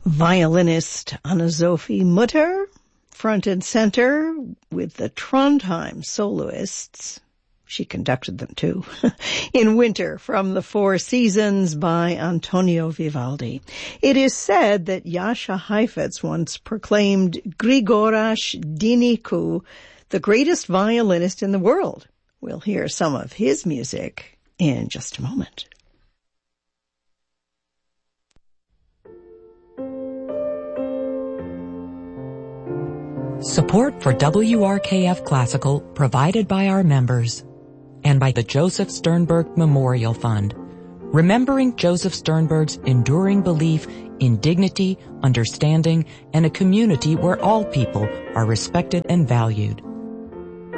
Violinist Anna-Sophie Mutter, front and center with the Trondheim soloists. She conducted them too. In Winter from the Four Seasons by Antonio Vivaldi. It is said that Jascha Heifetz once proclaimed Grigoras Dinicu the greatest violinist in the world. We'll hear some of his music in just a moment. Support for WRKF Classical provided by our members and by the Joseph Sternberg Memorial Fund, remembering Joseph Sternberg's enduring belief in dignity, understanding, and a community where all people are respected and valued.